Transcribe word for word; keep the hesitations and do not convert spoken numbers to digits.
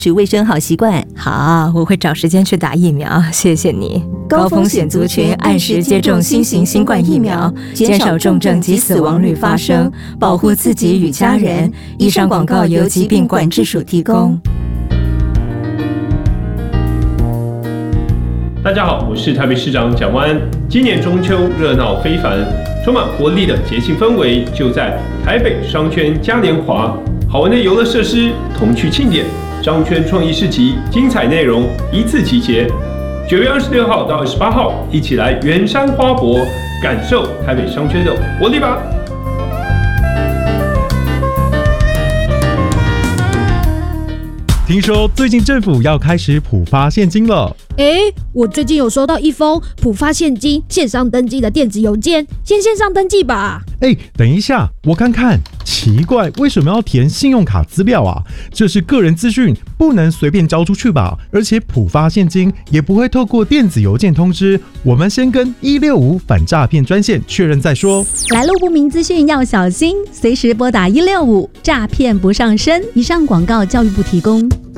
是卫生好习惯。 好，我会找时间去打疫苗，谢谢你。高风险族群按时接种新型新冠疫苗，减少重症及死亡率发生，保护自己与家人。以上广告由疾病管制署提供。 大家好，我是台北市长蒋万安。今年中秋热闹非凡，充满活力的节庆氛围就在台北商圈嘉年华，好玩的游乐设施、童趣庆典、商圈创意市集，精彩内容一次集结。九月二十六号到二十八号，一起来圆山花博，感受台北商圈的活力吧！ 听说最近政府要开始普发现金了。 诶，我最近有收到一封普发现金线上登记的电子邮件，先线上登记吧。 诶，等一下，我看看，奇怪，为什么要填信用卡资料啊？这是个人资讯，不能随便交出去吧？而且普发现金也不会透过电子邮件通知，我们先跟一六五反诈骗专线确认再说。 来路不明资讯要小心，随时拨打一六五，诈骗不上身。以上广告，教育部提供。